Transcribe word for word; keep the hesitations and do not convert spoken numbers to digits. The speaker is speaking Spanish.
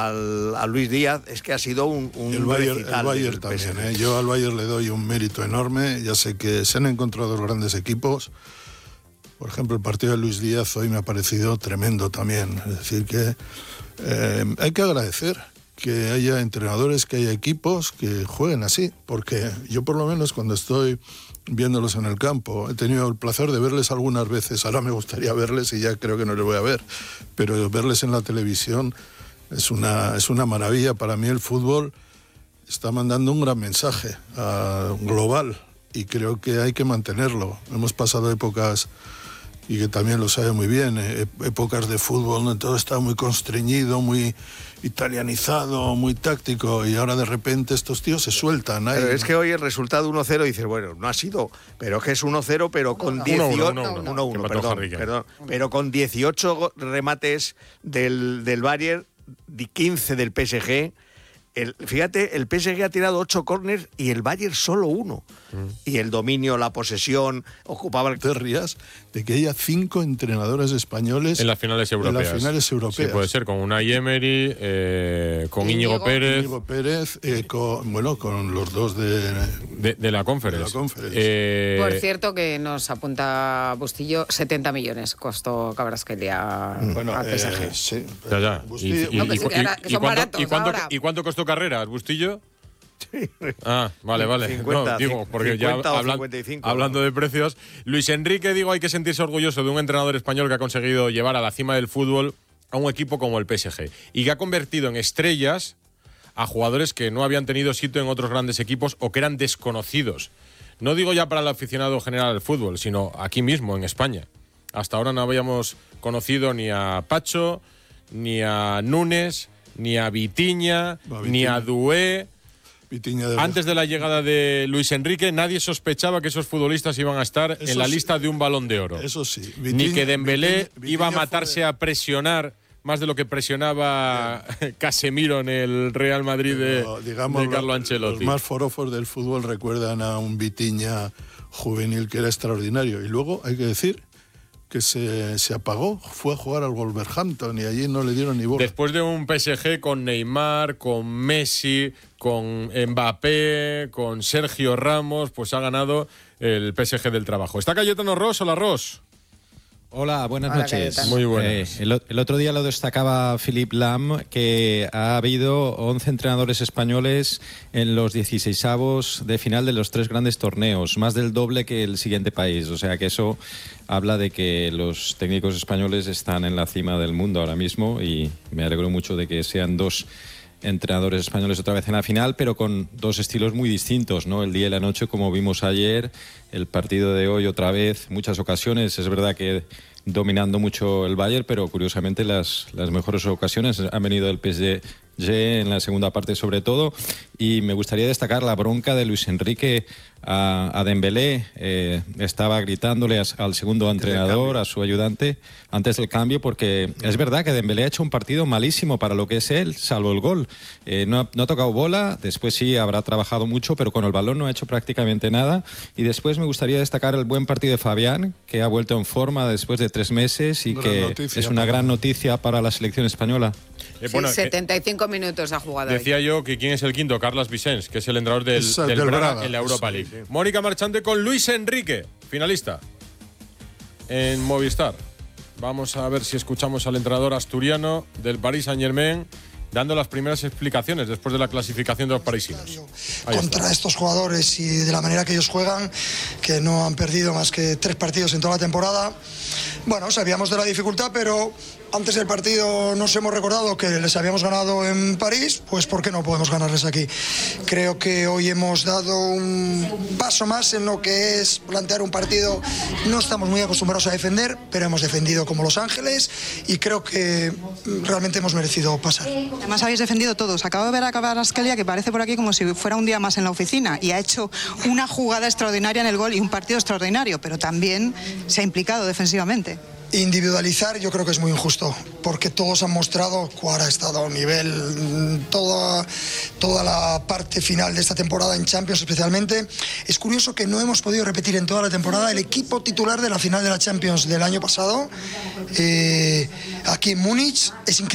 al, a Luis Díaz, es que ha sido un, un el Bayern, el Bayern también, ¿eh? Yo al Bayern le doy un mérito enorme. Ya sé que se han encontrado dos grandes equipos. Por ejemplo, el partido de Luis Díaz hoy me ha parecido tremendo también. Es decir, que eh, hay que agradecer que haya entrenadores, que haya equipos que jueguen así, porque yo por lo menos cuando estoy viéndolos en el campo, he tenido el placer de verles algunas veces, ahora me gustaría verles y ya creo que no les voy a ver, pero verles en la televisión es una, es una maravilla. Para mí el fútbol está mandando un gran mensaje uh, global y creo que hay que mantenerlo. Hemos pasado épocas, y que también lo sabe muy bien, eh, épocas de fútbol donde todo está muy constreñido, muy italianizado, muy táctico, y ahora de repente estos tíos se sueltan. Pero es que hoy el resultado uno cero, dices, bueno, no ha sido, pero es que es uno cero, pero con dieciocho, uno uno, perdón, perdón, pero con dieciocho remates del, del Bayern, quince del P S G. El, fíjate, el P S G ha tirado ocho córners y el Bayern solo uno. Mm. Y el dominio, la posesión, ocupaba el... Te rías de que haya cinco entrenadores españoles en las finales europeas. En las finales europeas. Sí, puede ser con Unai Emery, eh, con Íñigo, Íñigo Pérez. Íñigo Pérez, eh, con, bueno, con los dos de... De, de la Conference. De la Conference. Eh, Por cierto, que nos apunta Bustillo, setenta millones costó Kvaratskhelia bueno, al P S G. Eh, sí. Ya, ya. Bustillo... Y, y, no, que sí, que ahora, que son baratos ¿y cuánto, ahora. ¿Y cuánto costó Carreras, Bustillo? Sí. Ah, vale, vale. cincuenta, no, digo, porque cincuenta ya hablan, cincuenta y cinco, hablando ¿no? de precios, Luis Enrique, digo, hay que sentirse orgulloso de un entrenador español que ha conseguido llevar a la cima del fútbol a un equipo como el P S G y que ha convertido en estrellas a jugadores que no habían tenido sitio en otros grandes equipos o que eran desconocidos. No digo ya para el aficionado general al fútbol, sino aquí mismo, en España. Hasta ahora no habíamos conocido ni a Pacho, ni a Núñez, ni a Vitinha, no, Vitinha. ni a Doué. De Antes de la llegada de Luis Enrique, nadie sospechaba que esos futbolistas iban a estar eso en la sí. lista de un Balón de Oro. Eso sí. Vitinha, ni que Dembélé Vitinha, Vitinha iba a matarse a presionar más de lo que presionaba yeah. Casemiro en el Real Madrid Pero, de, digamos, de Carlo Ancelotti. Los más forofos del fútbol recuerdan a un Vitinha juvenil que era extraordinario. Y luego, hay que decir, que se, se apagó, fue a jugar al Wolverhampton y allí no le dieron ni bola. Después de un P S G con Neymar, con Messi, con Mbappé, con Sergio Ramos, pues ha ganado el P S G del trabajo. ¿Está Cayetano Ros? Hola, Ros. Hola, buenas Hola, noches. Cayetano. Muy buenas. Eh, el, el otro día lo destacaba Philipp Lahm, que ha habido once entrenadores españoles en los dieciseisavos de final de los tres grandes torneos, más del doble que el siguiente país. O sea que eso habla de que los técnicos españoles están en la cima del mundo ahora mismo y me alegro mucho de que sean dos entrenadores españoles otra vez en la final, pero con dos estilos muy distintos, ¿no? El día y la noche, como vimos ayer, el partido de hoy otra vez, muchas ocasiones, es verdad que dominando mucho el Bayern, pero curiosamente las, las mejores ocasiones han venido del P S G en la segunda parte sobre todo, y me gustaría destacar la bronca de Luis Enrique a, a Dembélé. Eh, estaba gritándole a, al segundo entrenador, a su ayudante, antes del cambio, porque es verdad que Dembélé ha hecho un partido malísimo para lo que es él, salvo el gol. Eh, no, ha, no ha tocado bola, después sí habrá trabajado mucho, pero con el balón no ha hecho prácticamente nada. Y después me gustaría destacar el buen partido de Fabián, que ha vuelto en forma después de tres meses y gran que noticia, es una para... gran noticia para la selección española. Eh, bueno, sí, setenta y cinco eh, minutos ha jugado. Decía ahí. yo que quién es el quinto, Carlos Vicens, que es el entrenador del, del, del Braga, Braga en la Europa League. Sí, sí. Mónica Marchante con Luis Enrique, finalista en Movistar. Vamos a ver si escuchamos al entrenador asturiano del Paris Saint-Germain dando las primeras explicaciones después de la clasificación de los parisinos. Ahí contra está. Estos jugadores y de la manera que ellos juegan, que no han perdido más que tres partidos en toda la temporada. Bueno, sabíamos de la dificultad, pero antes del partido nos hemos recordado que les habíamos ganado en París, pues ¿por qué no podemos ganarles aquí? Creo que hoy hemos dado un paso más en lo que es plantear un partido. No estamos muy acostumbrados a defender, pero hemos defendido como Los Ángeles y creo que realmente hemos merecido pasar. Además habéis defendido todos. Acabo de ver a Kvaratskhelia, que parece por aquí como si fuera un día más en la oficina, y ha hecho una jugada extraordinaria en el gol y un partido extraordinario, pero también se ha implicado defensivamente. Individualizar yo creo que es muy injusto, porque todos han mostrado cuál ha estado a un nivel, toda, toda la parte final de esta temporada en Champions especialmente. Es curioso que no hemos podido repetir en toda la temporada el equipo titular de la final de la Champions del año pasado, eh, aquí en Múnich. Es increíble.